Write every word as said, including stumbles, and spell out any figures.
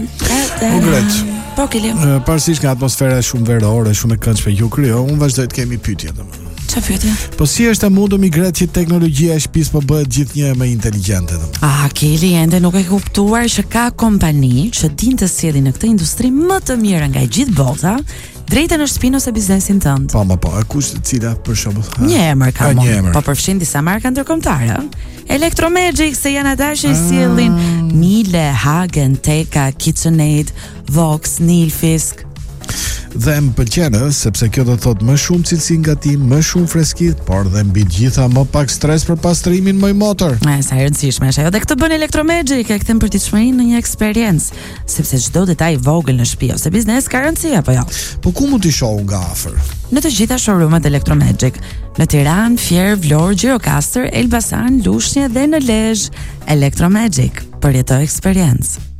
Ungret. Po Kili. Pavarësisht nga atmosfera shumë verore, shumë e këndshme ju krijo, unë vazhdoj të kemi pyetje domethënë. Çfarë pyetje? Po si është e mundur migrat që teknologjia e shtëpisë po bëhet gjithnjë më inteligjente domethënë? Ah, Kili ende nuk e kuptuar që ka kompani që din të sjellin në këtë industri më të mirë nga e gjithë bota, drejtën në shtëpinë ose biznesin tënd. Po, po, po, a kush e cila për shembull? Një emër ka, një emër. po përfshin disa marka ndërkombëtare. Electromagic se janë ata që sjellin Miele, Hagen, Teka, KitchenAid, Vox, Nilfisk. Dhe më pëlqen, sepse kjo do të thotë më shumë cilësi në gatim, më shumë freskit, por dhe mbi të gjitha më pak stres për pastrimin më i motor. E sa e rëndësishme është ajo. Dhe këtë bën Electromagic, e kthem përditshmërinë në një eksperiencë, sepse çdo detaj i vogël në shtëpi ose biznes ka rëndësi apo jo. Po ku mund t'i shoh nga afër? Në të gjitha showroomet Electromagic, në Tiranë, Fier, Vlorë, Gjirokastër, Elbasan, Lushnjë dhe në Lezhë. Electromagic, përjetoj eksperiencë.